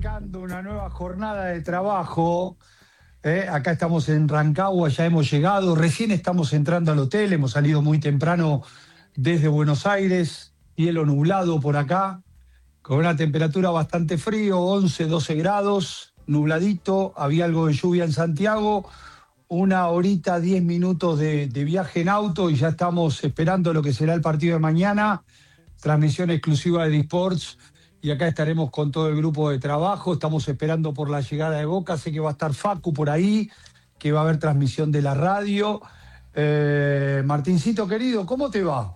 arrancando una nueva jornada de trabajo. Acá estamos en Rancagua, ya hemos llegado. Recién estamos entrando al hotel, hemos salido muy temprano desde Buenos Aires. Cielo nublado por acá, con una temperatura bastante frío, 11, 12 grados, nubladito. Había algo de lluvia en Santiago. 1 horita, 10 minutos de viaje en auto y ya estamos esperando lo que será el partido de mañana. Transmisión exclusiva de Disports. Y acá estaremos con todo el grupo de trabajo. Estamos esperando por la llegada de Boca. Sé que va a estar Facu por ahí, que va a haber transmisión de la radio. Martincito querido, ¿cómo te va?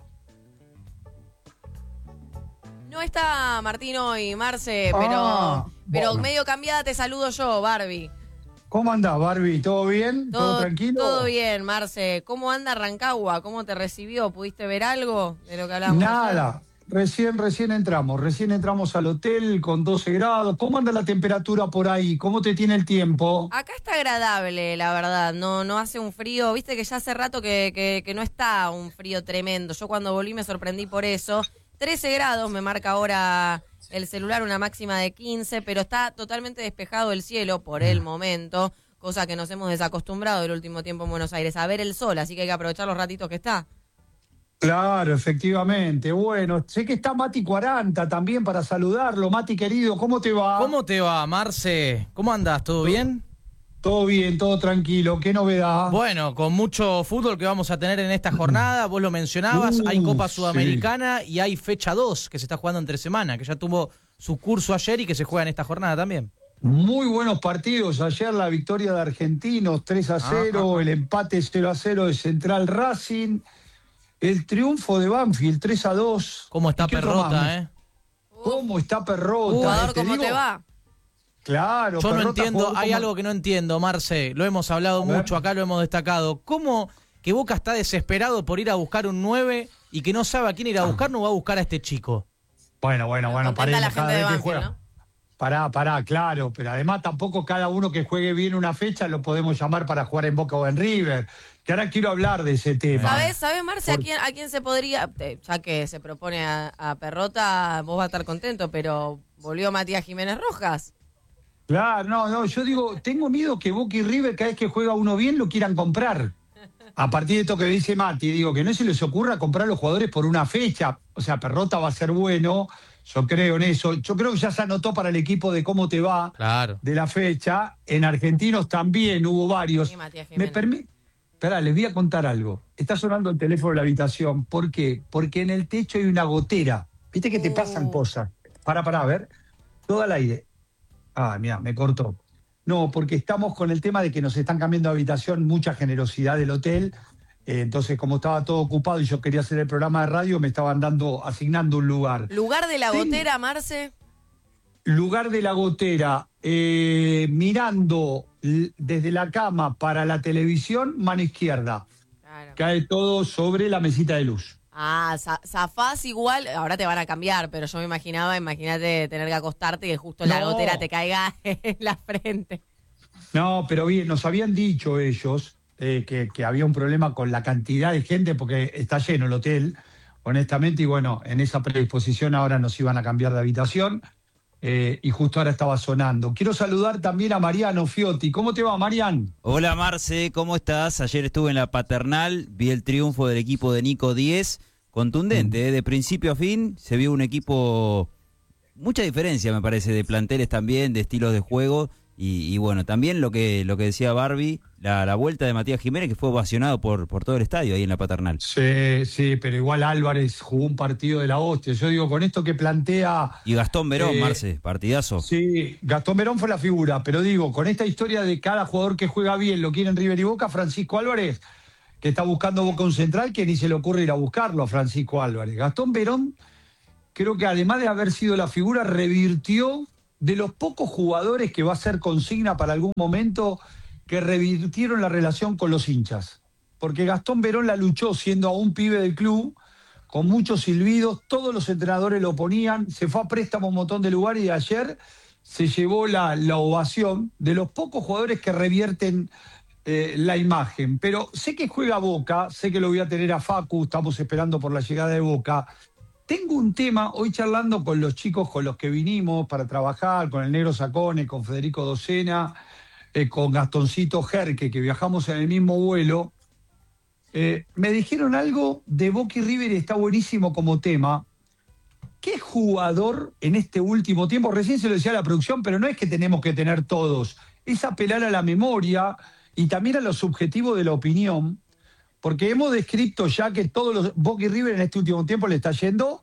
No está Martino y Marce, pero bueno. medio cambiada te saludo yo, Barbie. ¿Cómo andás, Barbie? ¿Todo bien? ¿Todo tranquilo? Todo bien, Marce. ¿Cómo anda Rancagua? ¿Cómo te recibió? ¿Pudiste ver algo de lo que hablamos Nada. ayer? Recién entramos al hotel con 12 grados. ¿Cómo anda la temperatura por ahí? ¿Cómo te tiene el tiempo? Acá está agradable, la verdad. No hace un frío. Viste que ya hace rato que no está un frío tremendo. Yo cuando volví me sorprendí por eso. 13 grados me marca ahora el celular, una máxima de 15, pero está totalmente despejado el cielo por el momento, cosa que nos hemos desacostumbrado el último tiempo en Buenos Aires, a ver el sol, así que hay que aprovechar los ratitos que está. Claro, efectivamente. Bueno, sé que está Mati 40 también para saludarlo. Mati querido, ¿cómo te va? ¿Cómo te va, Marce? ¿Cómo andás? ¿Todo bien? Todo bien, todo tranquilo. ¿Qué novedad? Bueno, con mucho fútbol que vamos a tener en esta jornada, vos lo mencionabas, hay Copa Sudamericana y hay fecha 2 que se está jugando entre semana, que ya tuvo su curso ayer y que se juega en esta jornada también. Muy buenos partidos. Ayer la victoria de Argentinos 3-0, el empate 0-0 de Central Racing, el triunfo de Banfield 3-2. ¿Cómo está Perrota, ¿Cómo está Perrota? Jugador, ¿cómo te va? Claro. Yo no Perrota entiendo, hay algo que no entiendo, Marce, lo hemos hablado mucho, acá lo hemos destacado. ¿Cómo que Boca está desesperado por ir a buscar un 9 y que no sabe a quién ir a buscar, no va a buscar a este chico? Bueno, Contenta la gente de Banfield, ¿no? Pará, claro, pero además tampoco cada uno que juegue bien una fecha lo podemos llamar para jugar en Boca o en River, que ahora quiero hablar de ese tema. ¿Sabés, Marce, a quién se podría, ya que se propone a Perrota, vos vas a estar contento, pero volvió Matías Jiménez Rojas? Claro, no, yo digo, tengo miedo que Boca y River cada vez que juega uno bien lo quieran comprar. A partir de esto que dice Mati, digo, que no se les ocurra comprar los jugadores por una fecha. O sea, Perrota va a ser bueno, yo creo en eso. Yo creo que ya se anotó para el equipo de cómo te va, claro, de la fecha. En Argentinos también hubo varios. Sí, Matías Jiménez. Esperá, les voy a contar algo. Está sonando el teléfono de la habitación. ¿Por qué? Porque en el techo hay una gotera. ¿Viste que te pasan cosas? Pará, a ver. Todo al aire. Ah, mira, me cortó. No, porque estamos con el tema de que nos están cambiando de habitación, mucha generosidad del hotel. Entonces, como estaba todo ocupado y yo quería hacer el programa de radio, me estaban asignando un lugar. ¿Lugar de la gotera, Marce? Lugar de la gotera, mirando desde la cama para la televisión, mano izquierda. Claro. Cae todo sobre la mesita de luz. Ah, zafás igual, ahora te van a cambiar, pero yo imagínate tener que acostarte y que justo la gotera te caiga en la frente. No, pero bien, nos habían dicho ellos que había un problema con la cantidad de gente, porque está lleno el hotel, honestamente, y bueno, en esa predisposición ahora nos iban a cambiar de habitación, y justo ahora estaba sonando. Quiero saludar también a Mariano Fiotti. ¿Cómo te va, Marian? Hola Marce, ¿cómo estás? Ayer estuve en la Paternal, vi el triunfo del equipo de Nico Díez, contundente, de principio a fin, se vio un equipo, mucha diferencia me parece, de planteles también, de estilos de juego, y bueno, también lo que decía Barbie, la vuelta de Matías Jiménez, que fue ovacionado por todo el estadio ahí en la Paternal. Sí, pero igual Álvarez jugó un partido de la hostia. Yo digo, con esto que plantea... Y Gastón Verón, Marce, partidazo. Sí, Gastón Verón fue la figura, pero digo, con esta historia de cada jugador que juega bien, lo quieren River y Boca, Francisco Álvarez, que está buscando Boca un central, que ni se le ocurre ir a buscarlo a Francisco Álvarez. Gastón Verón, creo que además de haber sido la figura, revirtió de los pocos jugadores que va a ser consigna para algún momento, que revirtieron la relación con los hinchas. Porque Gastón Verón la luchó siendo aún pibe del club, con muchos silbidos, todos los entrenadores lo ponían, se fue a préstamo a un montón de lugares y ayer se llevó la ovación de los pocos jugadores que revierten la imagen. Pero sé que juega Boca, sé que lo voy a tener a Facu, estamos esperando por la llegada de Boca, tengo un tema, hoy charlando con los chicos con los que vinimos para trabajar, con el Negro Sacone, con Federico Docena, con Gastoncito Jerque, que viajamos en el mismo vuelo, me dijeron algo de Boca y River y está buenísimo como tema. ¿Qué jugador en este último tiempo, recién se lo decía a la producción, pero no es que tenemos que tener todos, es apelar a la memoria y también a lo subjetivo de la opinión, porque hemos descrito ya que todos los Boca y River en este último tiempo le está yendo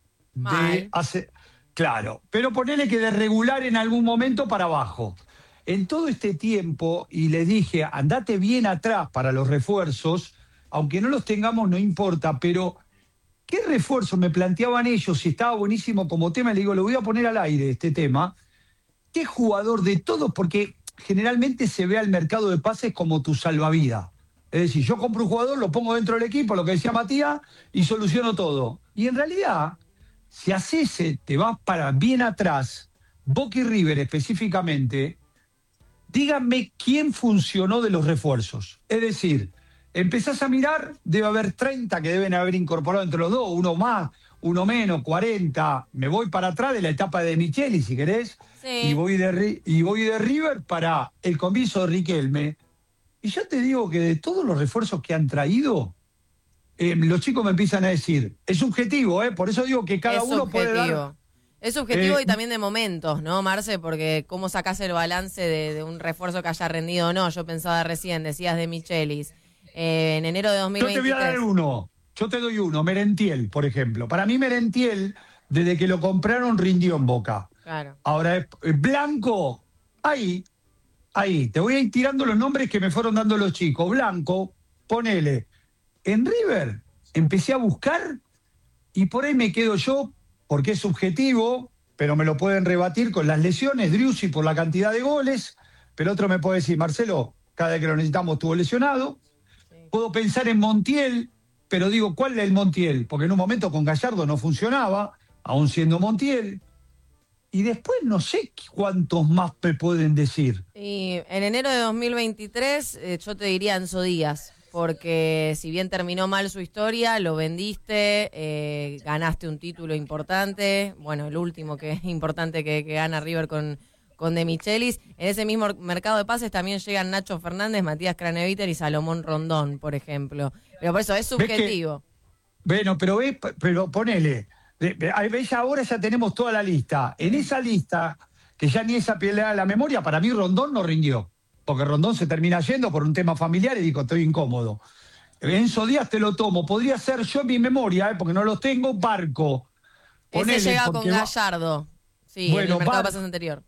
claro, pero ponele que de regular en algún momento para abajo. En todo este tiempo, y les dije, andate bien atrás para los refuerzos, aunque no los tengamos, no importa, pero ¿qué refuerzo me planteaban ellos? Si estaba buenísimo como tema, le digo, lo voy a poner al aire este tema. ¿Qué jugador de todos? Porque generalmente se ve al mercado de pases como tu salvavidas. Es decir, yo compro un jugador, lo pongo dentro del equipo, lo que decía Matías, y soluciono todo. Y en realidad, si haces, te vas para bien atrás, Boca y River específicamente, díganme quién funcionó de los refuerzos. Es decir, empezás a mirar, debe haber 30 que deben haber incorporado entre los dos, uno más, uno menos, 40. Me voy para atrás de la etapa de Micheli, si querés, Sí. y voy de River para el comienzo de Riquelme. Y yo te digo que de todos los refuerzos que han traído, los chicos me empiezan a decir, es subjetivo, por eso digo que cada Es uno puede dar... subjetivo. Es subjetivo y también de momentos, ¿no, Marce? Porque cómo sacás el balance de un refuerzo que haya rendido o no. Yo pensaba recién, decías de Michelis. En enero de 2023. Yo te voy a dar uno. Yo te doy uno. Merentiel, por ejemplo. Para mí Merentiel, desde que lo compraron, rindió en Boca. Claro. Ahora, Blanco, ahí. Te voy a ir tirando los nombres que me fueron dando los chicos. Blanco, ponele. En River empecé a buscar y por ahí me quedo yo, porque es subjetivo, pero me lo pueden rebatir con las lesiones. Driussi por la cantidad de goles, pero otro me puede decir, Marcelo, cada vez que lo necesitamos estuvo lesionado. Puedo pensar en Montiel, pero digo, ¿cuál es el Montiel? Porque en un momento con Gallardo no funcionaba, aún siendo Montiel. Y después no sé cuántos más me pueden decir. Y en enero de 2023 yo te diría Enzo Díaz, porque si bien terminó mal su historia, lo vendiste, ganaste un título importante, bueno, el último que es importante que gana River con De Michelis. En ese mismo mercado de pases también llegan Nacho Fernández, Matías Craneviter y Salomón Rondón, por ejemplo. Pero por eso es subjetivo. Bueno, pero ponele... ¿Ves? Ahora ya tenemos toda la lista. En esa lista, que ya ni esa pelea a la memoria, para mí Rondón no rindió. Porque Rondón se termina yendo por un tema familiar y dijo, estoy incómodo. Enzo Díaz te lo tomo. Podría ser yo en mi memoria, porque no los tengo, Barco. Ese llega con Gallardo. Sí, bueno, en el mercado de pases anterior.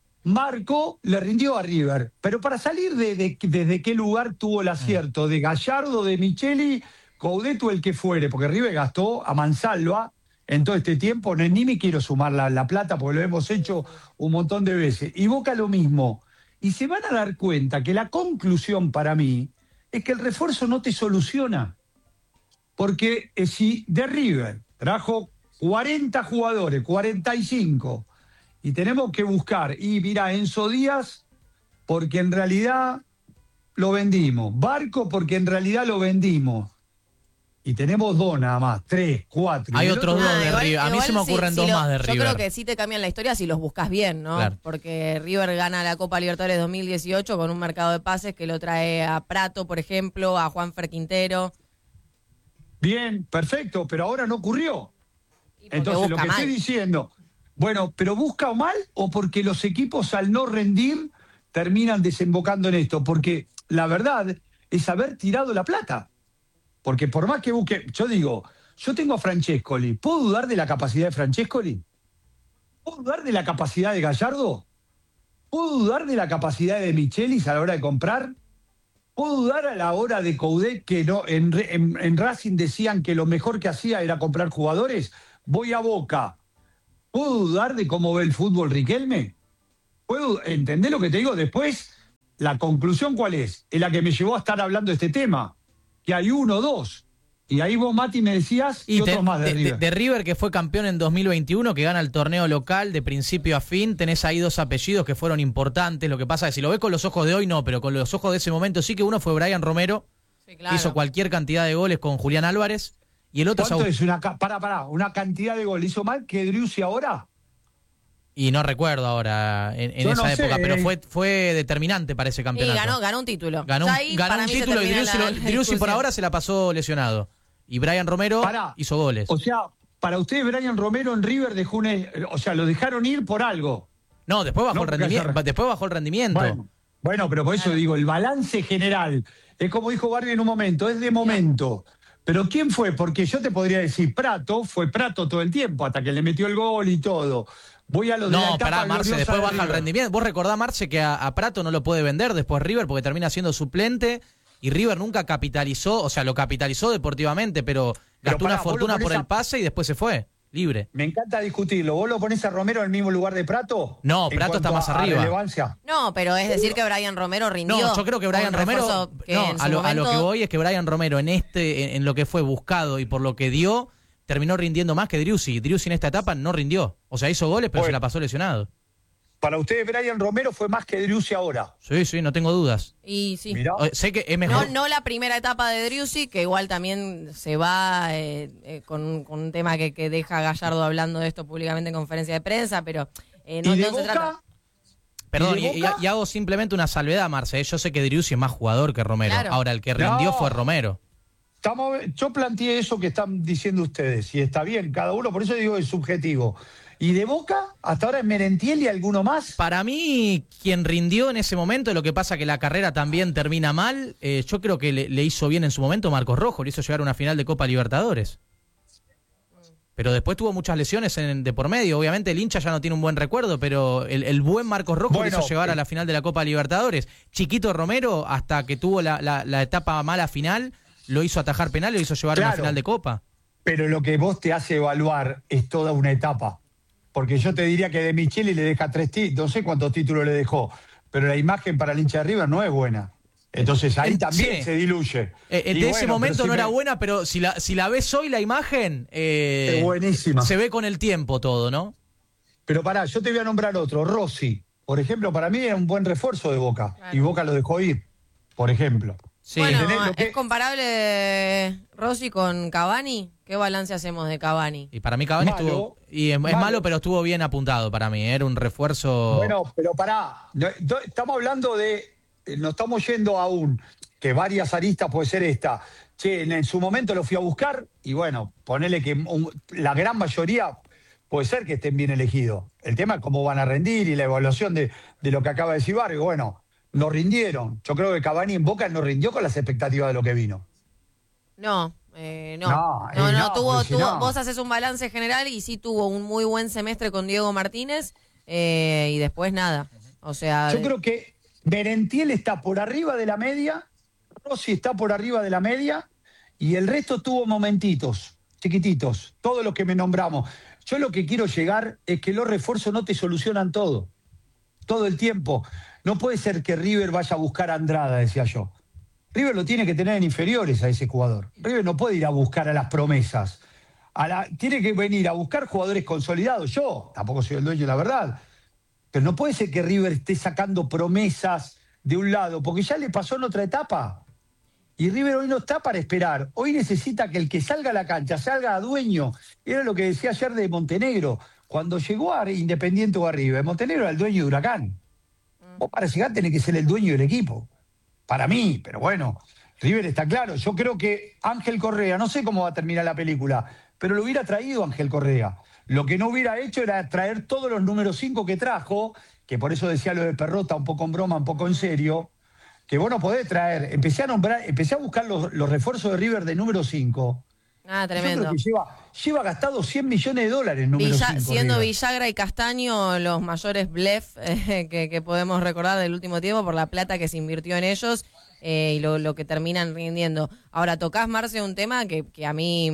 Marco le rindió a River. Pero para salir desde qué lugar tuvo el acierto, de Gallardo, de Micheli, Coudet o el que fuere, porque River gastó a mansalva en todo este tiempo, ni me quiero sumar la plata porque lo hemos hecho un montón de veces. Y Boca lo mismo. Y se van a dar cuenta que la conclusión para mí es que el refuerzo no te soluciona. Porque si de River trajo 40 jugadores, 45, y tenemos que buscar, y mira, Enzo Díaz, porque en realidad lo vendimos. Barco, porque en realidad lo vendimos. Y tenemos dos nada más, 3, 4. Hay otros dos de River. A mí se me ocurren dos más de River. Yo creo que sí te cambian la historia si los buscas bien, ¿no? Claro. Porque River gana la Copa Libertadores 2018 con un mercado de pases que lo trae a Prato, por ejemplo, a Juanfer Quintero. Bien, perfecto, pero ahora no ocurrió. Entonces lo que estoy diciendo, bueno, pero ¿busca mal o porque los equipos al no rendir terminan desembocando en esto? Porque la verdad es haber tirado la plata. Porque por más que busque, yo digo, yo tengo a Francescoli, ¿puedo dudar de la capacidad de Francescoli? ¿Puedo dudar de la capacidad de Gallardo? ¿Puedo dudar de la capacidad de Michelis a la hora de comprar? ¿Puedo dudar a la hora de Coudet que no, en Racing decían que lo mejor que hacía era comprar jugadores? Voy a Boca. ¿Puedo dudar de cómo ve el fútbol Riquelme? ¿Puedo entender lo que te digo? Después, la conclusión ¿cuál es? Es la que me llevó a estar hablando de este tema. Que hay 1, 2. Y ahí vos, Mati, me decías y otros más de River. De River, que fue campeón en 2021, que gana el torneo local de principio a fin, tenés ahí dos apellidos que fueron importantes. Lo que pasa es que si lo ves con los ojos de hoy, no, pero con los ojos de ese momento sí, que uno fue Brian Romero, sí, claro. Hizo cualquier cantidad de goles con Julián Álvarez, y el otro ¿Cuánto es una cantidad de goles? ¿Hizo mal que Driussi ahora? Y no recuerdo ahora en esa época, pero fue determinante para ese campeonato. Y ganó un título. Ganó un título y Driussi por ahora se la pasó lesionado. Y Brian Romero hizo goles. O sea, para ustedes Brian Romero en River lo dejaron ir por algo. No, después bajó el rendimiento. Bueno, pero por eso digo, el balance general, es como dijo Barbie en un momento, es de momento. Pero ¿quién fue? Porque yo te podría decir, fue Prato todo el tiempo, hasta que le metió el gol y todo. Voy a lo de la etapa pará, Marce, después baja el rendimiento. Vos recordás, Marce, que a Prato no lo puede vender después River porque termina siendo suplente y River nunca capitalizó, o sea, lo capitalizó deportivamente, pero gastó una fortuna por el pase y después se fue, libre. Me encanta discutirlo. ¿Vos lo ponés a Romero en el mismo lugar de Prato? No, Prato está más arriba. Relevancia. No, pero es decir que Brian Romero rindió. No, yo creo que Brian Romero, a lo que voy es que Brian Romero en lo que fue buscado y por lo que dio, terminó rindiendo más que Driussi. Driussi en esta etapa no rindió. O sea, hizo goles, pero se la pasó lesionado. Para ustedes, Brian Romero fue más que Driussi ahora. Sí, no tengo dudas. Y sí. Mirá. Sé que es mejor. No la primera etapa de Driussi, que igual también se va con un tema que deja a Gallardo hablando de esto públicamente en conferencia de prensa, pero no se trata. Perdón, y hago simplemente una salvedad, Marce. Yo sé que Driussi es más jugador que Romero. Claro. Ahora, el que rindió fue Romero. Yo planteé eso que están diciendo ustedes, y está bien, cada uno, por eso digo es subjetivo. ¿Y de Boca? ¿Hasta ahora es Merentiel y alguno más? Para mí, quien rindió en ese momento, lo que pasa que la carrera también termina mal, yo creo que le hizo bien en su momento Marcos Rojo, le hizo llegar a una final de Copa Libertadores. Pero después tuvo muchas lesiones de por medio. Obviamente el hincha ya no tiene un buen recuerdo, pero el buen Marcos Rojo le hizo llegar a la final de la Copa Libertadores. Chiquito Romero, hasta que tuvo la etapa mala final, lo hizo atajar penal y lo hizo llevar a una final de Copa. Pero lo que vos te hace evaluar es toda una etapa. Porque yo te diría que De Micheli le deja 3 títulos, no sé cuántos títulos le dejó, pero la imagen para el hincha de River no es buena. Entonces ahí también se diluye. De ese momento no era buena, pero si la ves hoy la imagen, es buenísima. Se ve con el tiempo todo, ¿no? Pero pará, yo te voy a nombrar otro. Rossi, por ejemplo, para mí era un buen refuerzo de Boca. Claro. Y Boca lo dejó ir, por ejemplo. Sí. Bueno, ¿es comparable Rossi con Cavani? ¿Qué balance hacemos de Cavani? Y para mí Cavani estuvo... Y es malo, pero estuvo bien apuntado para mí. Era un refuerzo... Bueno, pero pará. Estamos hablando de... No estamos yendo aún, que varias aristas puede ser esta. Che, en su momento lo fui a buscar y bueno, ponele que la gran mayoría puede ser que estén bien elegidos. El tema es cómo van a rendir y la evaluación de lo que acaba de decir Barrio. Bueno, no rindieron. Yo creo que Cavani en Boca no rindió con las expectativas de lo que vino. No. Vos haces un balance general y sí tuvo un muy buen semestre con Diego Martínez y después nada. O sea, yo creo que Merentiel está por arriba de la media, Rossi está por arriba de la media y el resto tuvo momentitos, chiquititos, todos los que me nombramos. Yo lo que quiero llegar es que los refuerzos no te solucionan todo el tiempo. No puede ser que River vaya a buscar a Andrada, decía yo. River lo tiene que tener en inferiores a ese jugador. River no puede ir a buscar a las promesas. Tiene que venir a buscar jugadores consolidados. Yo tampoco soy el dueño de la verdad. Pero no puede ser que River esté sacando promesas de un lado, porque ya le pasó en otra etapa. Y River hoy no está para esperar. Hoy necesita que el que salga a la cancha salga a dueño. Era lo que decía ayer de Montenegro. Cuando llegó a Independiente o a River, Montenegro era el dueño de Huracán. Vos para llegar tenés que ser el dueño del equipo. Para mí, pero bueno, River está claro. Yo creo que Ángel Correa, no sé cómo va a terminar la película, pero lo hubiera traído Ángel Correa. Lo que no hubiera hecho era traer todos los números 5 que trajo, que por eso decía lo de Perrota, un poco en broma, un poco en serio, que vos no podés traer. Empecé a buscar los refuerzos de River de número 5. Ah, tremendo. Yo creo que lleva gastado $100 millones en número 5. Siendo River. Villagra y Castaño los mayores blef que podemos recordar del último tiempo por la plata que se invirtió en ellos y lo que terminan rindiendo. Ahora, tocás, Marce, un tema que a mí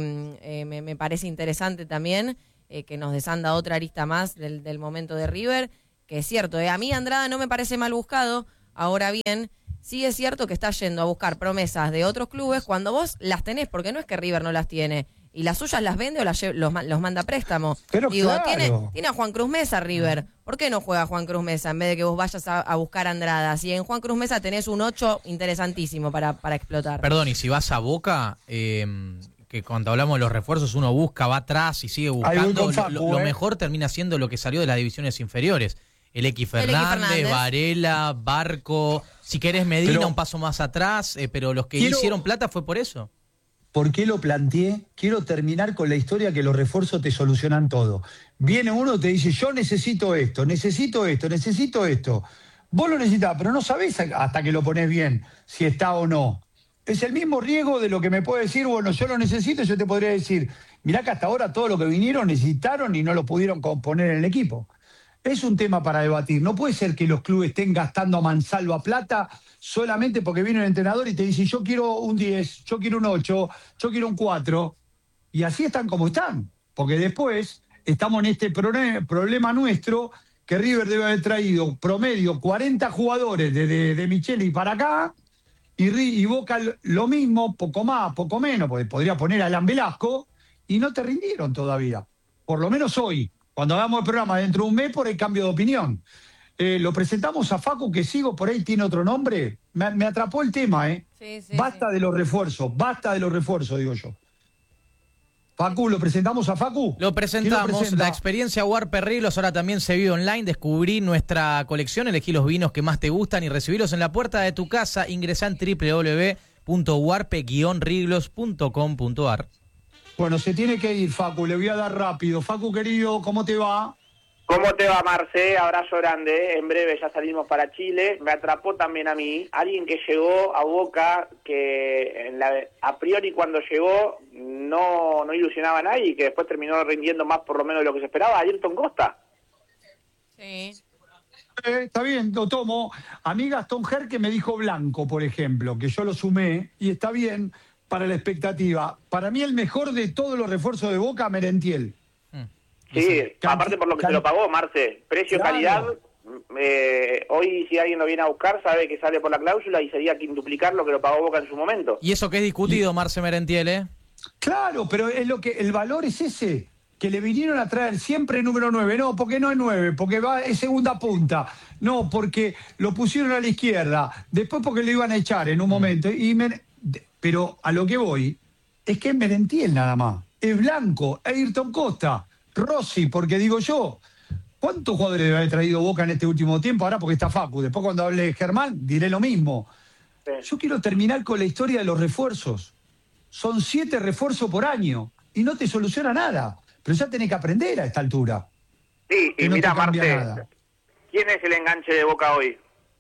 me parece interesante también, que nos desanda otra arista más del momento de River, que es cierto, a mí Andrada no me parece mal buscado, ahora bien, sí es cierto que está yendo a buscar promesas de otros clubes cuando vos las tenés, porque no es que River no las tiene, y las suyas las vende o los manda a préstamo. Pero digo, claro. tiene a Juan Cruz Mesa River, ¿por qué no juega Juan Cruz Mesa en vez de que vos vayas a buscar a Andrada? Si en Juan Cruz Mesa tenés un 8 interesantísimo para explotar. Perdón, y si vas a Boca, que cuando hablamos de los refuerzos uno busca, va atrás y sigue Ahí voy buscando. con Facu, Lo mejor termina siendo lo que salió de las divisiones inferiores. El X Fernández, Varela, Barco, si querés Medina, Pero- un paso más atrás, pero los que Quiero- hicieron plata fue por eso. ¿Por qué lo planteé? Quiero terminar con la historia que los refuerzos te solucionan todo. Viene uno y te dice, yo necesito esto, necesito esto, necesito esto. Vos lo necesitas, pero no sabés hasta que lo pones bien si está o no. Es el mismo riesgo de lo que me puede decir, bueno, yo lo necesito, yo te podría decir, mirá que hasta ahora todo lo que vinieron necesitaron y no lo pudieron componer en el equipo. Es un tema para debatir. No puede ser que los clubes estén gastando a mansalva plata solamente porque viene un entrenador y te dice, yo quiero un 10, yo quiero un 8, yo quiero un 4. Y así están como están. Porque después estamos en este problema nuestro que River debe haber traído promedio 40 jugadores de Micheli para acá y Boca lo mismo, poco más, poco menos, porque podría poner a Alan Velasco y no te rindieron todavía. Por lo menos hoy. Cuando hagamos el programa dentro de un mes por el cambio de opinión. Lo presentamos a Facu, que sigo por ahí, tiene otro nombre. Me atrapó el tema, ¿eh? Sí, basta de los refuerzos, digo yo. Facu, ¿lo presentamos a Facu? Lo ¿Quién presentamos, presenta? la experiencia Warper Riglos ahora también se vive online. Descubrí nuestra colección, elegí los vinos que más te gustan y recibirlos en la puerta de tu casa. Ingresá en www.warpe-riglos.com.ar. Bueno, se tiene que ir, Facu, le voy a dar rápido. Facu, querido, ¿cómo te va? ¿Cómo te va, Marce? Abrazo grande. En breve ya salimos para Chile. Me atrapó también a mí. Alguien que llegó a Boca, que a priori cuando llegó no ilusionaba a nadie y que después terminó rindiendo más por lo menos de lo que se esperaba. Ayrton Costa. Sí. Está bien, lo tomo. A mí Gastón Jerque me dijo Blanco, por ejemplo, que yo lo sumé, y está bien para la expectativa. Para mí el mejor de todos los refuerzos de Boca, Merentiel. Sí, aparte por lo que se lo pagó, Marce. Precio-calidad. Claro. Hoy si alguien lo viene a buscar sabe que sale por la cláusula y sería quintuplicar lo que lo pagó Boca en su momento. Y eso que es discutido, Marce Merentiel, ¿eh? Claro, pero es el valor es ese, que le vinieron a traer siempre número 9. No, porque no es 9, porque es segunda punta. No, porque lo pusieron a la izquierda. Después porque lo iban a echar en un momento. Pero a lo que voy es que es Merentiel nada más. Es Blanco, Ayrton Costa, Rossi, porque digo yo, ¿cuántos jugadores debe haber traído Boca en este último tiempo? Ahora porque está Facu. Después cuando hable de Germán diré lo mismo. Sí. Yo quiero terminar con la historia de los refuerzos. Son 7 refuerzos por año y no te soluciona nada. Pero ya tenés que aprender a esta altura. Sí, Que y no mira, te cambia Marce, nada. ¿quién es el enganche de Boca hoy?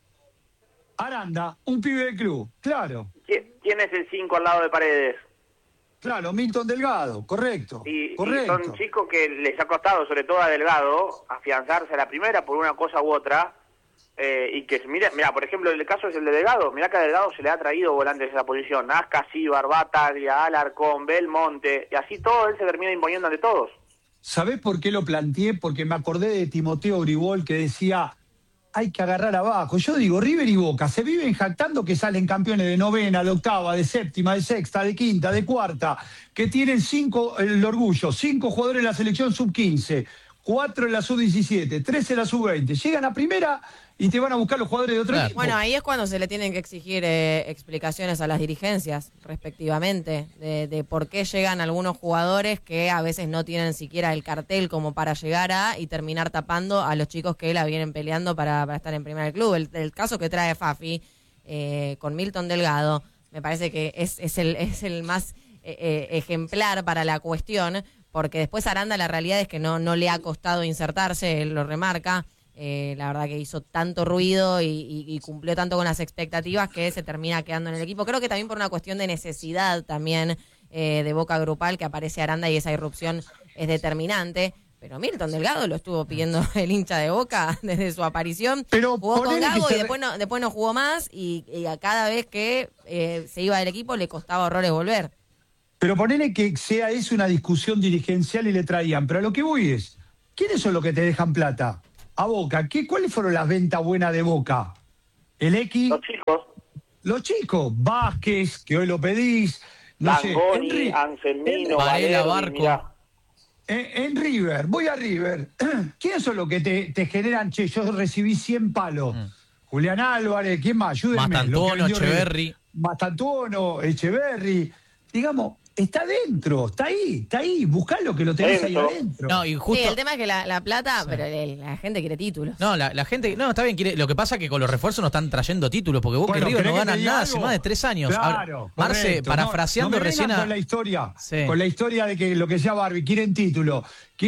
Aranda, un pibe del club. Claro, ¿Quién es el 5 al lado de Paredes? claro, Milton Delgado, correcto. Y correcto. son chicos que les ha costado, sobre todo a Delgado, afianzarse a la primera por una cosa u otra. Y que, mira, por ejemplo, el caso es el de Delgado. Mira que a Delgado se le ha traído volantes de esa posición. Nazca, Síbar, Bataglia, Alarcón, Belmonte. Y así todo él se termina imponiendo ante todos. ¿Sabés por qué lo planteé? Porque me acordé de Timoteo Gribol que decía, hay que agarrar abajo. Yo digo, River y Boca se viven jactando que salen campeones de novena, de octava, de séptima, de sexta, de quinta, de cuarta, que tienen 5, el orgullo, 5 jugadores en la selección sub-15, 4 en la sub-17, 3 en la sub-20. Llegan a primera y te van a buscar los jugadores de otro Claro. equipo. Bueno, ahí es cuando se le tienen que exigir explicaciones a las dirigencias, respectivamente, de por qué llegan algunos jugadores que a veces no tienen siquiera el cartel como para llegar y terminar tapando a los chicos que la vienen peleando para estar en primera del club. El caso que trae Fafi con Milton Delgado, me parece que es el más ejemplar para la cuestión, porque después Aranda la realidad es que no le ha costado insertarse, él lo remarca. La verdad que hizo tanto ruido y cumplió tanto con las expectativas que se termina quedando en el equipo. Creo que también por una cuestión de necesidad también de Boca grupal, que aparece Aranda y esa irrupción es determinante. Pero Milton Delgado lo estuvo pidiendo el hincha de Boca desde su aparición. Pero jugó con ponele que Gago se y después no jugó más y a cada vez que se iba del equipo le costaba horrores volver. Pero ponele que sea eso una discusión dirigencial y le traían. Pero a lo que voy es, ¿quiénes son los que te dejan plata? A Boca, ¿cuáles fueron las ventas buenas de Boca? El X, Los chicos, los chicos, Vázquez, que hoy lo pedís, no sé, Langoni, Anselmino, Varela, Valerdi, Barco. mirá. en River, voy a River. ¿Quiénes son los que te generan, che, yo recibí 100 palos? Julián Álvarez, ¿quién más? Ayúdenme. Mastantuono, Lo que vendió River. Echeverri. Mastantuono, Echeverri. Digamos, está adentro, está ahí, buscalo que lo tenés ahí adentro. No, y justo... Sí, el tema es que la plata, Sí. pero la gente quiere títulos. No, la gente, no, está bien, lo que pasa es que con los refuerzos no están trayendo títulos, porque Boca y Bueno, River no ¿querés que te ganan diga nada algo? hace más de 3 años. Claro, Ahora, Marce, correcto. parafraseando no me recién vengan a... con la historia, Sí. con la historia de que lo que decía Barbie, quieren título,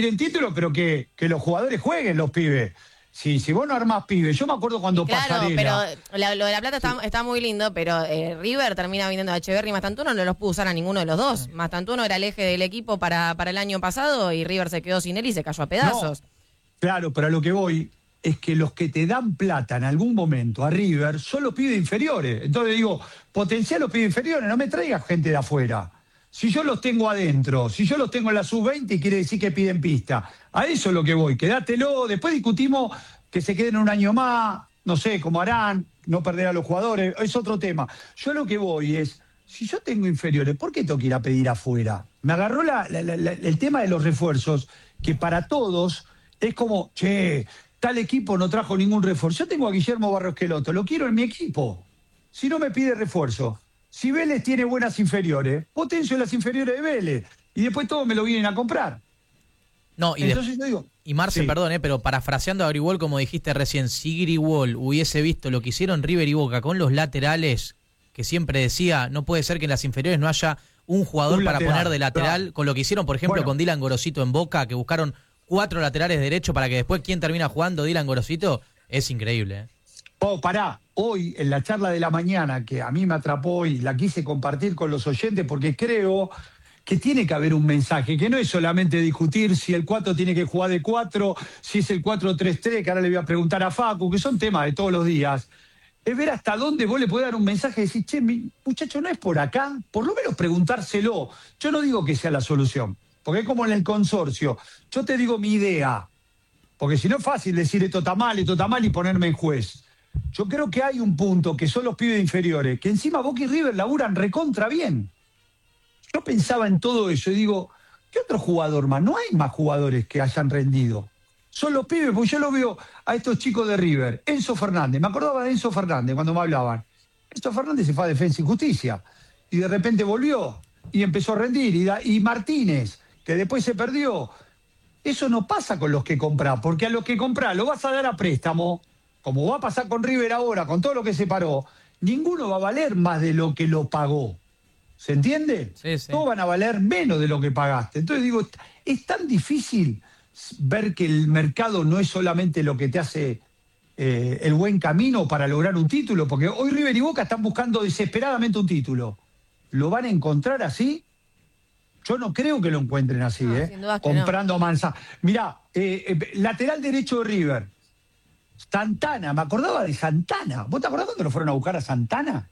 pero que los jugadores jueguen los pibes. Si vos no armás pibes, yo me acuerdo cuando Claro, Pasarela... pero lo de la plata está muy lindo, pero River termina vendiendo a Echeverri y Mastantuono, no los pudo usar a ninguno de los dos. Mastantuono era el eje del equipo para el año pasado y River se quedó sin él y se cayó a pedazos. No, claro, pero a lo que voy es que los que te dan plata en algún momento a River son los pibes inferiores. Entonces digo, potenciá los pibes inferiores, no me traigas gente de afuera. Si yo los tengo adentro, si yo los tengo en la sub-20, quiere decir que piden pista. A eso es lo que voy, quédatelo, después discutimos que se queden un año más, no sé, cómo harán, no perder a los jugadores, es otro tema. Yo lo que voy es, si yo tengo inferiores, ¿por qué tengo que ir a pedir afuera? Me agarró el tema de los refuerzos, que para todos es como, che, tal equipo no trajo ningún refuerzo. Yo tengo a Guillermo Barros Queloto, lo quiero en mi equipo. Si no me pide refuerzo. Si Vélez tiene buenas inferiores, potencio las inferiores de Vélez. Y después todos me lo vienen a comprar. No, Entonces yo digo... Y Marce, Sí. perdón, pero parafraseando a Grigol, como dijiste recién, si Grigol hubiese visto lo que hicieron River y Boca con los laterales, que siempre decía, no puede ser que en las inferiores no haya un jugador Un para lateral, poner de lateral, claro. con lo que hicieron, por ejemplo, Bueno. con Dylan Gorosito en Boca, que buscaron 4 laterales derechos para que después quien termina jugando Dylan Gorosito, es increíble. Oh, pará, hoy en la charla de la mañana, que a mí me atrapó y la quise compartir con los oyentes, porque creo que tiene que haber un mensaje, que no es solamente discutir si el 4 tiene que jugar de 4, si es el 4-3-3, que ahora le voy a preguntar a Facu, que son temas de todos los días. Es ver hasta dónde vos le podés dar un mensaje y decir, che, mi muchacho, no es por acá, por lo menos preguntárselo. Yo no digo que sea la solución, porque es como en el consorcio. Yo te digo mi idea, porque si no es fácil decir esto está mal y ponerme en juez. Yo creo que hay un punto que son los pibes inferiores, que encima Boca y River laburan recontra bien. Yo pensaba en todo eso y digo, ¿qué otro jugador más? No hay más jugadores que hayan rendido. Son los pibes, porque yo lo veo a estos chicos de River. Enzo Fernández, me acordaba de Enzo Fernández cuando me hablaban. Enzo Fernández se fue a Defensa y Justicia y de repente volvió y empezó a rendir. Y Martínez, que después se perdió. Eso no pasa con los que comprás, porque a los que comprás lo vas a dar a préstamo, como va a pasar con River ahora, con todo lo que se paró, ninguno va a valer más de lo que lo pagó. ¿Se entiende? Sí, sí. Todos van a valer menos de lo que pagaste. Entonces digo, es tan difícil ver que el mercado no es solamente lo que te hace el buen camino para lograr un título, porque hoy River y Boca están buscando desesperadamente un título. ¿Lo van a encontrar así? Yo no creo que lo encuentren así, No, sin duda que comprando a Mansa. Mirá, lateral derecho de River. Santana, me acordaba de Santana. ¿Vos te acordás cuando lo fueron a buscar a Santana?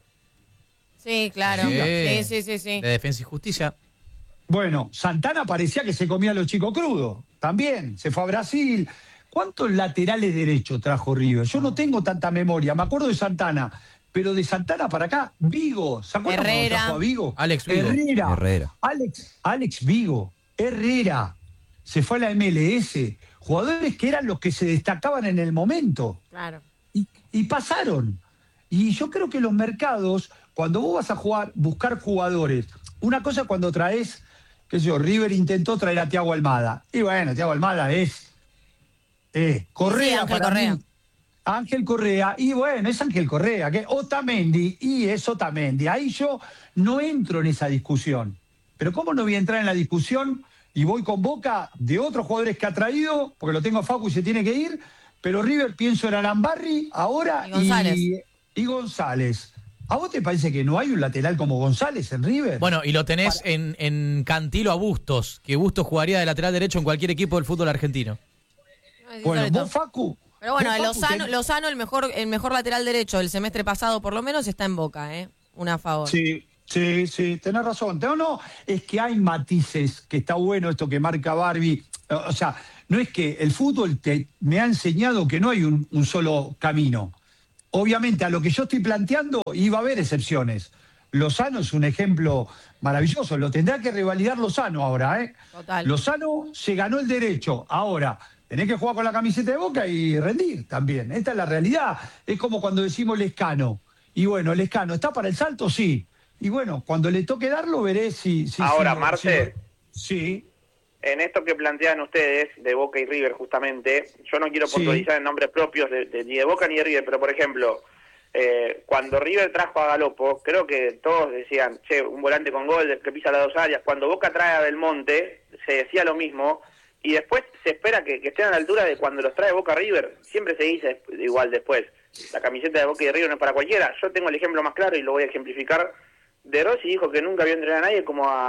Sí, claro. Sí. De Defensa y Justicia. Bueno, Santana parecía que se comía a los chicos crudos. También, se fue a Brasil. ¿Cuántos laterales derechos trajo River? Yo no tengo tanta memoria. Me acuerdo de Santana, pero de Santana para acá, Vigo. ¿Se acuerdan cuando Herrera. trajo a Vigo? Alex Vigo. Herrera. Alex Vigo. Herrera. Se fue a la MLS. Jugadores que eran los que se destacaban en el momento. Claro. Y pasaron. Y yo creo que los mercados, cuando vos vas a jugar, buscar jugadores, una cosa cuando traes, qué sé yo, River intentó traer a Thiago Almada. Y bueno, Thiago Almada es Correa. Ángel para Correa. mí. Ángel Correa. Y bueno, es Ángel Correa. Que Otamendi. Y es Otamendi. Ahí yo no entro en esa discusión. Pero ¿cómo no voy a entrar en la discusión? Y voy con Boca de otros jugadores que ha traído, porque lo tengo a Facu y se tiene que ir, pero River pienso en Arambarri ahora Y González. y González. ¿A vos te parece que no hay un lateral como González en River? Bueno, y lo tenés en Cantilo a Bustos, que Bustos jugaría de lateral derecho en cualquier equipo del fútbol argentino. Bueno, Insólito. vos, Facu. Pero bueno, vos, Facu, Lozano, el mejor lateral derecho del semestre pasado, por lo menos, está en Boca, ¿eh? Una a favor. Sí, tenés razón. No, es que hay matices, que está bueno esto que marca Barbie. O sea, no es que el fútbol me ha enseñado que no hay un solo camino. Obviamente, a lo que yo estoy planteando iba a haber excepciones. Lozano es un ejemplo maravilloso. Lo tendrá que revalidar Lozano ahora, ¿eh? Total. Lozano se ganó el derecho. Ahora, tenés que jugar con la camiseta de Boca y rendir también. Esta es la realidad. Es como cuando decimos Lescano. Y bueno, Lescano, ¿está para el salto? Sí. Y bueno, cuando le toque darlo, veré si... Ahora, si Marce. Sí. En esto que plantean ustedes, de Boca y River justamente, yo no quiero puntualizar en nombres propios ni de Boca ni de River, pero por ejemplo, cuando River trajo a Galopo, creo que todos decían, che, un volante con gol que pisa las dos áreas. Cuando Boca trae a Belmonte, se decía lo mismo, y después se espera que estén a la altura de cuando los trae Boca River. Siempre se dice igual después, la camiseta de Boca y de River no es para cualquiera. Yo tengo el ejemplo más claro y lo voy a ejemplificar. De Rossi dijo que nunca había entrenado a nadie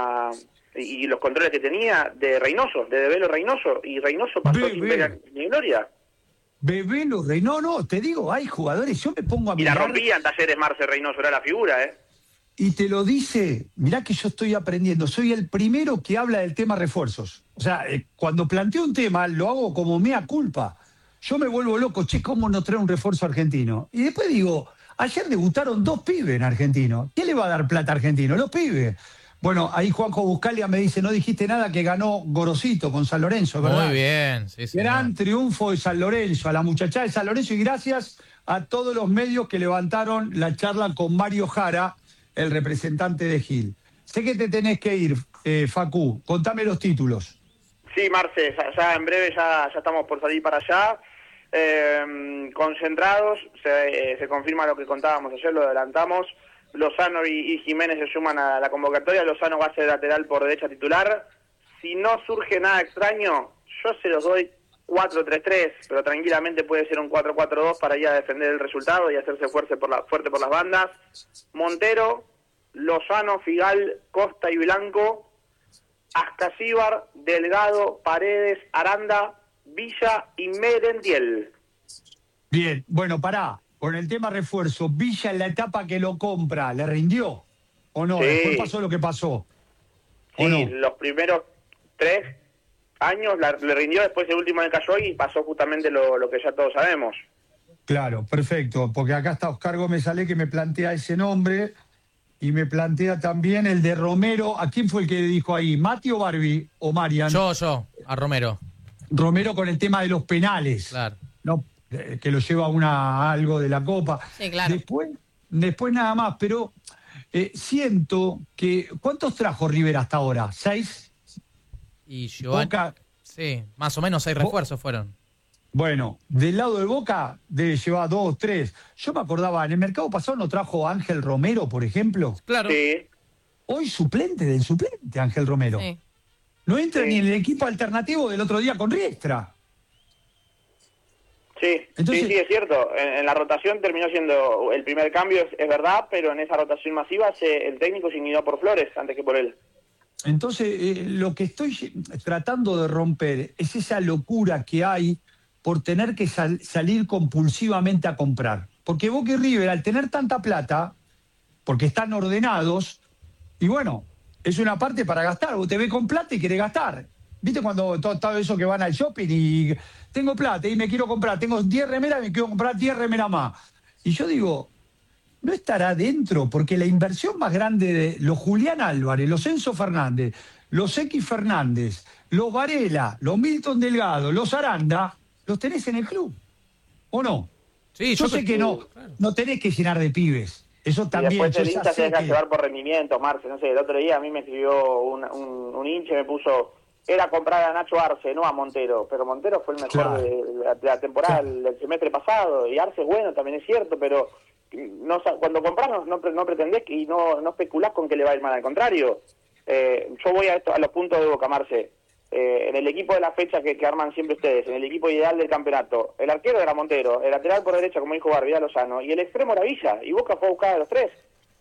y los controles que tenía de Reynoso, de Velo Reynoso, y Reynoso pasó sin pena ni gloria. Bebelo, no, te digo, hay jugadores, yo me pongo a Y mirar... la rompía en Talleres Marce Reynoso, era la figura, ¿eh? Y te lo dice, mirá que yo estoy aprendiendo, soy el primero que habla del tema refuerzos. O sea, cuando planteo un tema, lo hago como mea culpa. Yo me vuelvo loco, che, ¿cómo no trae un refuerzo argentino? Y después digo, ayer debutaron 2 pibes en Argentino. ¿Quién le va a dar plata a Argentino? Los pibes. Bueno, ahí Juanjo Buscalia me dice, no dijiste nada, que ganó Gorosito con San Lorenzo, ¿verdad? Muy bien, sí, sí. Gran triunfo de San Lorenzo, a la muchacha de San Lorenzo, y gracias a todos los medios que levantaron la charla con Mario Jara, el representante de Gil. Sé que te tenés que ir, Facu, contame los títulos. Sí, Marce, ya en breve ya estamos por salir para allá. Concentrados, se confirma lo que contábamos ayer, lo adelantamos. Lozano y Jiménez se suman a la convocatoria. Lozano va a ser lateral por derecha titular. Si no surge nada extraño, yo se los doy 4-3-3, pero tranquilamente puede ser un 4-4-2 para ir a defender el resultado y hacerse fuerte por las bandas. Montero, Lozano, Figal, Costa y Blanco, Ascasíbar, Delgado, Paredes, Aranda, Villa y Merentiel. Bien, bueno, pará. Con el tema refuerzo, Villa en la etapa que lo compra, ¿le rindió? ¿O no? Sí. Después pasó lo que pasó. ¿O Sí, no? los primeros 3 años le rindió, después el último año cayó y pasó justamente lo que ya todos sabemos. Claro, perfecto. Porque acá está Oscar Gómez Ale que me plantea ese nombre y me plantea también el de Romero. ¿A quién fue el que dijo ahí? ¿Mati o Barbie o Marian? Yo, a Romero. Romero con el tema de los penales. Claro. No, que lo lleva a algo de la Copa. Sí, claro. Después nada más, pero siento que... ¿Cuántos trajo River hasta ahora? ¿6? Y Giovanni... Boca... Sí, más o menos 6 refuerzos fueron. Bueno, del lado de Boca debe llevar 2, 3. Yo me acordaba, en el mercado pasado no trajo a Ángel Romero, por ejemplo. Claro. Sí, Hoy suplente del suplente, Ángel Romero. Sí. No entra Sí. ni en el equipo alternativo del otro día con Riestra. sí, Entonces- sí, es cierto. En la rotación terminó siendo el primer cambio, es verdad, pero en esa rotación masiva el técnico se inclinó por Flores antes que por él. Entonces, lo que estoy tratando de romper es esa locura que hay por tener que salir compulsivamente a comprar. Porque Boca y River, al tener tanta plata, porque están ordenados, y bueno, es una parte para gastar. Vos te ves con plata y querés gastar. ¿Viste cuando todo eso que van al shopping y tengo plata y me quiero comprar, tengo 10 remeras y me quiero comprar 10 remeras más? Y yo digo, no estará dentro, porque la inversión más grande de los Julián Álvarez, los Enzo Fernández, los X Fernández, los Varela, los Milton Delgado, los Aranda, los tenés en el club, ¿o no? Sí, Yo sé que no tenés que llenar de pibes. Eso Y también. después Yo el ya hincha se sé deja que- llevar por rendimiento, Marce. No sé, el otro día a mí me escribió un hincha y me puso, era comprar a Nacho Arce, no a Montero. Pero Montero fue el mejor Claro. de la temporada del semestre pasado. Y Arce es bueno, también es cierto, pero cuando compras no pretendés y no especulás con que le va a ir mal. Al contrario, yo voy a los puntos de Boca, Marce. En el equipo de la fecha que arman siempre ustedes, en el equipo ideal del campeonato, el arquero era Montero, el lateral por derecha, como dijo Barbie, era Lozano, y el extremo era Villa, y Boca fue a buscar a los 3.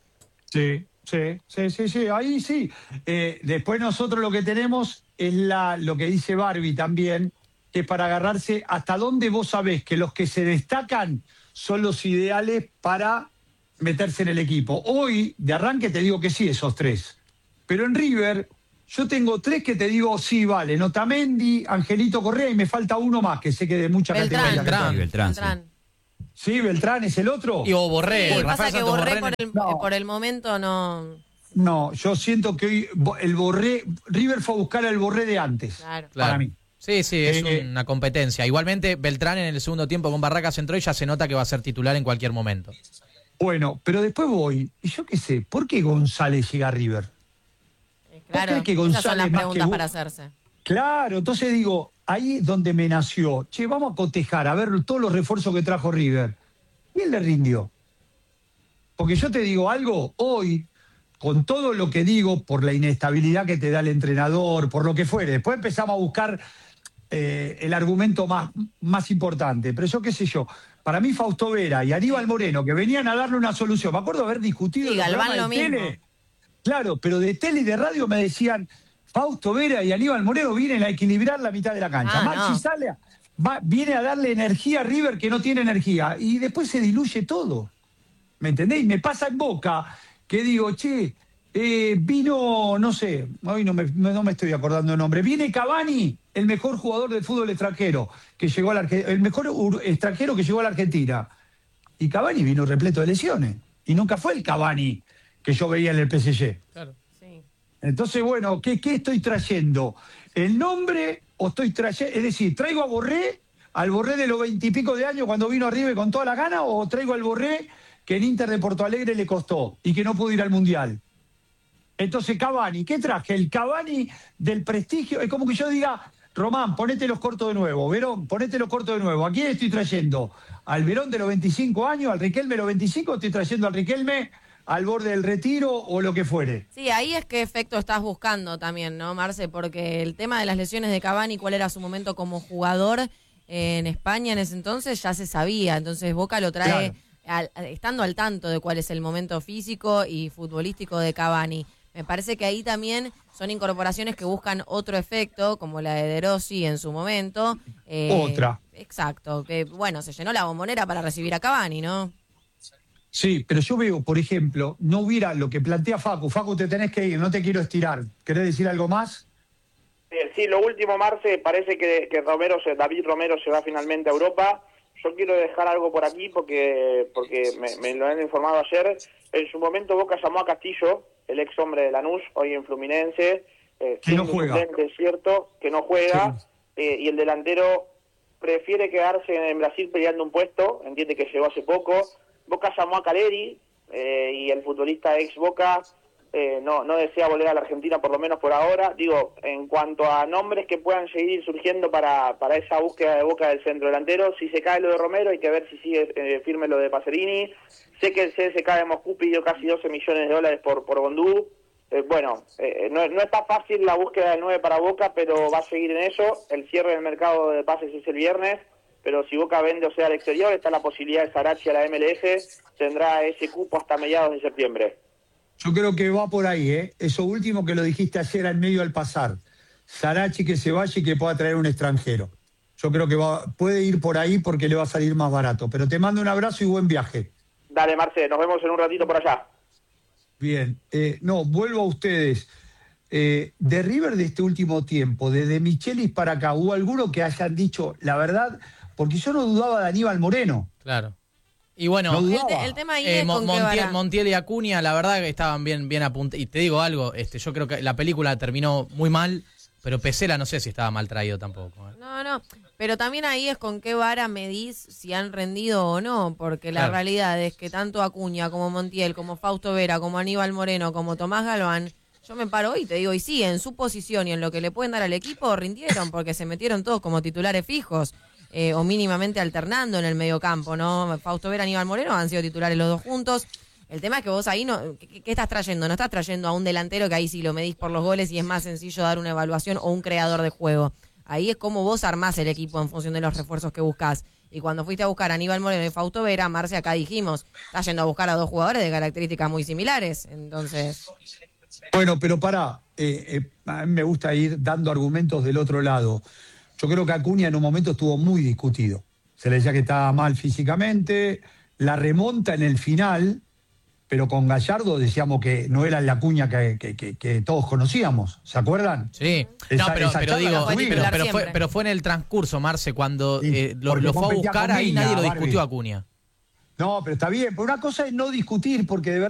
Sí, ahí sí. Después nosotros lo que tenemos es lo que dice Barbie también, que es para agarrarse hasta dónde vos sabés que los que se destacan son los ideales para meterse en el equipo. Hoy, de arranque, te digo que sí, esos 3. Pero en River, yo tengo 3 que te digo sí, vale. Otamendi, Angelito Correa y me falta uno más, que sé que de mucha Beltrán. categoría. Beltrán. Beltrán, sí. Beltrán. Sí, Beltrán es el otro. Y o Borré. Sí, Rafael pasa que Santos Borré Borré. por el momento no... No, yo siento que hoy el Borré, River fue a buscar al Borré de antes, Claro. para mí. Sí, es una competencia. Igualmente, Beltrán en el segundo tiempo con Barracas entró y ya se nota que va a ser titular en cualquier momento. Bueno, pero después voy, y yo qué sé, ¿por qué González llega a River? Claro, crees que esas son González las más preguntas que para hacerse. Claro, entonces digo, ahí es donde me nació. Che, vamos a cotejar, a ver todos los refuerzos que trajo River. Y él le rindió. Porque yo te digo algo, hoy, con todo lo que digo, por la inestabilidad que te da el entrenador, por lo que fuere, después empezamos a buscar el argumento más importante. Pero yo qué sé yo, para mí Fausto Vera y Aníbal Moreno, que venían a darle una solución, me acuerdo haber discutido Sí, en los Galván programas lo de mismo. tele. Claro, pero de tele y de radio me decían, Fausto Vera y Aníbal Moreno vienen a equilibrar la mitad de la cancha. Maxi No. sale, viene a darle energía a River que no tiene energía. Y después se diluye todo. ¿Me entendéis? Me pasa en Boca que digo, che, vino, no sé, hoy no me estoy acordando el nombre. Viene Cavani, el mejor jugador del fútbol extranjero, que llegó a el mejor extranjero que llegó a la Argentina. Y Cavani vino repleto de lesiones. Y nunca fue el Cavani que yo veía en el PSG. Claro. Sí. Entonces, bueno, ¿qué estoy trayendo? ¿El nombre o estoy trayendo? Es decir, ¿traigo a Borré, al Borré de los 20 y pico de años cuando vino arriba y con toda la gana, o traigo al Borré que en Inter de Porto Alegre le costó y que no pudo ir al Mundial? Entonces, Cavani, ¿qué traje? El Cavani del prestigio. Es como que yo diga, Román, ponete los cortos de nuevo. Verón, ponete los cortos de nuevo. ¿A quién estoy trayendo? ¿Al Verón de los 25 años? ¿Al Riquelme de los 25? ¿O estoy trayendo al Riquelme al borde del retiro o lo que fuere? Sí, ahí es qué efecto estás buscando también, ¿no, Marce? Porque el tema de las lesiones de Cavani, cuál era su momento como jugador en España en ese entonces, ya se sabía. Entonces Boca lo trae estando al tanto de cuál es el momento físico y futbolístico de Cavani. Me parece que ahí también son incorporaciones que buscan otro efecto, como la de De Rossi en su momento. Otra. Exacto, que bueno, se llenó la Bombonera para recibir a Cavani, ¿no? Sí, pero yo veo, por ejemplo, no hubiera lo que plantea Facu. Facu, te tenés que ir, no te quiero estirar. ¿Querés decir algo más? Sí, lo último, Marce, parece que David Romero se va finalmente a Europa. Yo quiero dejar algo por aquí porque me lo han informado ayer. En su momento Boca llamó a Castillo, el ex hombre de Lanús, hoy en Fluminense. Que no juega. Es cierto, que no juega. Sí. Y el delantero prefiere quedarse en Brasil peleando un puesto. Entiende que llegó hace poco. Boca llamó a Caleri y el futbolista ex Boca no desea volver a la Argentina, por lo menos por ahora. Digo, en cuanto a nombres que puedan seguir surgiendo para esa búsqueda de Boca del centro delantero, si se cae lo de Romero hay que ver si sigue firme lo de Pacerini. Sé que el CSKA de Moscú pidió casi $12 millones por Bondú. No está fácil la búsqueda del 9 para Boca, pero va a seguir en eso. El cierre del mercado de pases es el viernes. Pero si Boca vende o sea al exterior, está la posibilidad de Sarachi a la MLS, tendrá ese cupo hasta mediados de septiembre. Yo creo que va por ahí, ¿eh? Eso último que lo dijiste ayer al medio al pasar. Sarachi que se vaya y que pueda traer un extranjero. Yo creo que puede ir por ahí porque le va a salir más barato. Pero te mando un abrazo y buen viaje. Dale, Marce, nos vemos en un ratito por allá. Bien, vuelvo a ustedes. De River de este último tiempo, desde Michelis para acá, ¿hubo alguno que hayan dicho la verdad? Porque yo no dudaba de Aníbal Moreno. Claro. Y bueno, No el tema ahí es con Montiel y Acuña, la verdad que estaban bien apuntados. Y te digo algo, yo creo que la película terminó muy mal, pero Pesela no sé si estaba mal traído tampoco. No, pero también ahí es con qué vara medís si han rendido o no, porque la Claro. realidad es que tanto Acuña como Montiel, como Fausto Vera, como Aníbal Moreno, como Tomás Galván, yo me paro hoy y te digo, y sí, en su posición y en lo que le pueden dar al equipo rindieron, porque se metieron todos como titulares fijos. O mínimamente alternando en el mediocampo, ¿no? Fausto Vera y Aníbal Moreno han sido titulares los dos juntos. El tema es que vos ahí, ¿qué estás trayendo? No estás trayendo a un delantero que ahí sí lo medís por los goles y es más sencillo dar una evaluación, o un creador de juego. Ahí es como vos armás el equipo en función de los refuerzos que buscás. Y cuando fuiste a buscar a Aníbal Moreno y Fausto Vera, Marce, acá dijimos, estás yendo a buscar a dos jugadores de características muy similares. Entonces... Bueno, pero pará, a mí me gusta ir dando argumentos del otro lado. Yo creo que Acuña en un momento estuvo muy discutido. Se le decía que estaba mal físicamente, la remonta en el final, pero con Gallardo decíamos que no era la Acuña que todos conocíamos, ¿se acuerdan? Sí, pero fue en el transcurso, Marce, cuando Sí, lo fue a competía buscar, con ahí Mina, nadie lo Barbie. discutió a Acuña. No, pero está bien, pero una cosa es no discutir, porque de verdad